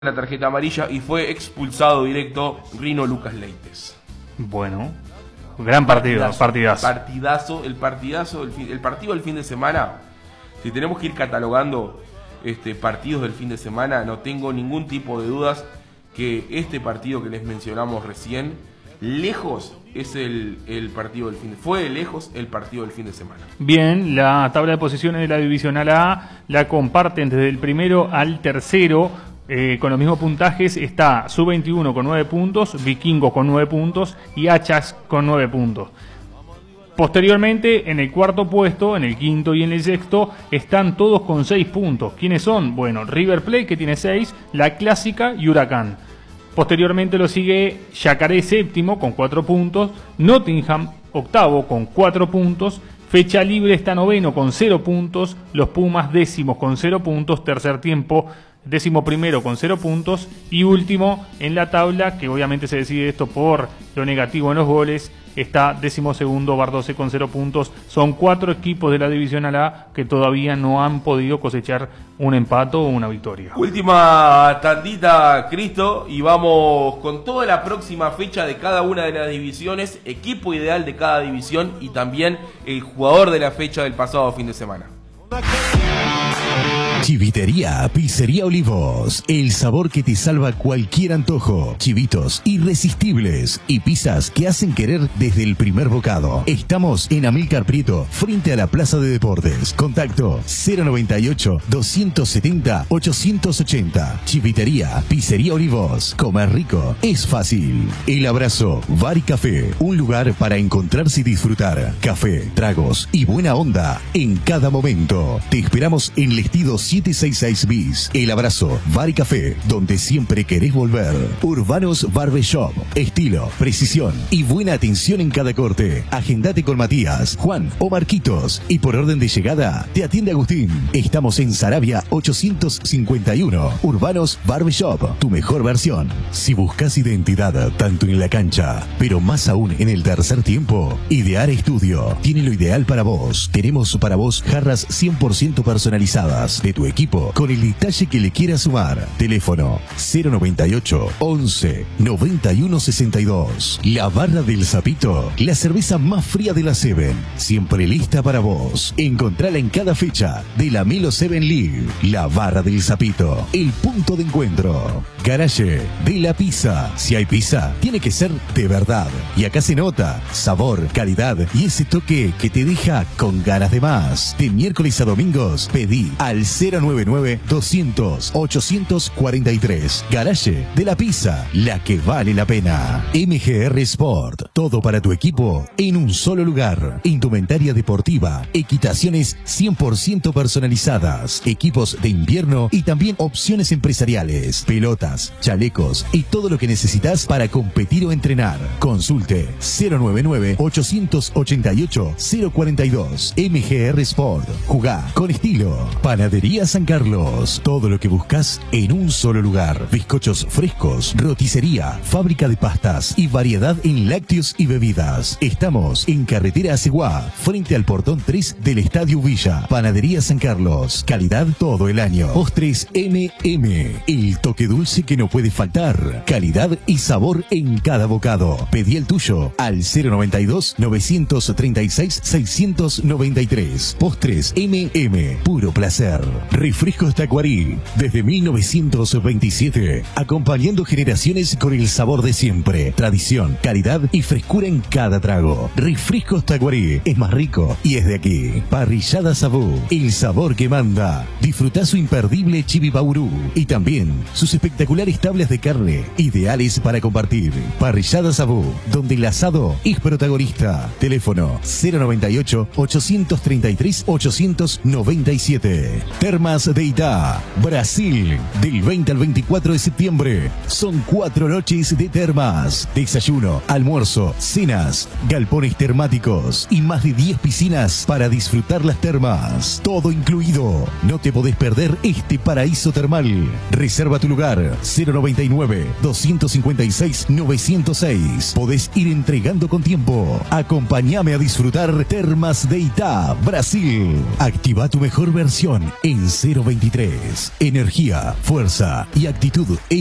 la tarjeta amarilla y fue expulsado directo Rino Lucas Leites. Bueno, gran partido, partidazo. El partido del fin de semana. Si tenemos que ir catalogando partidos del fin de semana, no tengo ningún tipo de dudas que este partido que les mencionamos recién, lejos es el partido del fin de semana. Fue lejos el partido del fin de semana. Bien, la tabla de posiciones de la Divisional A la comparten desde el primero al tercero. Con los mismos puntajes está Sub-21 con 9 puntos, Vikingos con 9 puntos y Ajax con 9 puntos. Posteriormente, en el cuarto puesto, en el quinto y en el sexto, están todos con 6 puntos. ¿Quiénes son? Bueno, River Plate, que tiene 6, La Clásica y Huracán. Posteriormente lo sigue Yacaré séptimo con 4 puntos, Nottingham octavo con 4 puntos, Fecha Libre está noveno con 0 puntos, los Pumas décimos con 0 puntos, tercer tiempo 11º con 0 puntos y último en la tabla, que obviamente se decide esto por lo negativo en los goles, está 12º Bardose con 0 puntos. Son 4 equipos de la Divisional A que todavía no han podido cosechar un empate o una victoria. Última tandita, Cristo, y vamos con toda la próxima fecha de cada una de las divisiones, equipo ideal de cada división y también el jugador de la fecha del pasado fin de semana. Chivitería, Pizzería Olivos, el sabor que te salva cualquier antojo. Chivitos irresistibles y pizzas que hacen querer desde el primer bocado. Estamos en Amílcar Prieto, frente a la Plaza de Deportes. Contacto 098-270-880. Chivitería, Pizzería Olivos. Comer rico es fácil. El Abrazo, Bar y Café, un lugar para encontrarse y disfrutar. Café, tragos y buena onda en cada momento. Te esperamos en Lestido 766 bis. El Abrazo, Bar y Café, donde siempre querés volver. Urbanos Barbershop, estilo, precisión y buena atención en cada corte. Agendate con Matías, Juan o Marquitos y por orden de llegada te atiende Agustín. Estamos en Sarabia 851. Urbanos Barbershop, tu mejor versión. Si buscas identidad tanto en la cancha, pero más aún en el tercer tiempo, Idear Estudio tiene lo ideal para vos. Tenemos para vos jarras 100% personalizadas de tu equipo con el detalle que le quieras sumar. Teléfono 098 11 91 62. La Barra del Zapito, la cerveza más fría de la Seven, siempre lista para vos. Encontrala en cada fecha de la Melo Seven League. La Barra del Zapito, el punto de encuentro. Garage de la Pizza. Si hay pizza, tiene que ser de verdad. Y acá se nota sabor, calidad y ese toque que te deja con ganas de más. De miércoles a domingos, pedí al 099-200-843. Garage de la Pizza, la que vale la pena. MGR Sport, todo para tu equipo en un solo lugar. Indumentaria deportiva, equitaciones 100% personalizadas, equipos de invierno y también opciones empresariales, pelotas, chalecos y todo lo que necesitas para competir o entrenar. Consulte 099-888-042. MGR Sport, jugá con estilo. Panadería San Carlos, todo lo que buscas en un solo lugar. Bizcochos frescos, roticería, fábrica de pastas y variedad en lácteos y bebidas. Estamos en Carretera Aceguá, frente al portón 3 del Estadio Villa. Panadería San Carlos, calidad todo el año. Postres MM, el toque dulce que no puede faltar. Calidad y sabor en cada bocado. Pedí el tuyo al 092-936-693. Postres MM, puro placer. Refrescos Tacuarí, desde 1927, acompañando generaciones con el sabor de siempre, tradición, calidad y frescura en cada trago. Refrescos Tacuarí, es más rico y es de aquí. Parrillada Sabú, el sabor que manda. Disfrutá su imperdible Chivipaurú y también sus espectaculares tablas de carne, ideales para compartir. Parrillada Sabú, donde el asado es protagonista. Teléfono 098-833-897. Termas de Itá, Brasil, del 20 al 24 de septiembre. Son 4 noches de termas. Desayuno, almuerzo, cenas, galpones termáticos y más de 10 piscinas para disfrutar las termas. Todo incluido. No te podés perder este paraíso termal. Reserva tu lugar 099-256-906. Podés ir entregando con tiempo. Acompáñame a disfrutar Termas de Itá, Brasil. Activa tu mejor versión en en 023. Energía, fuerza y actitud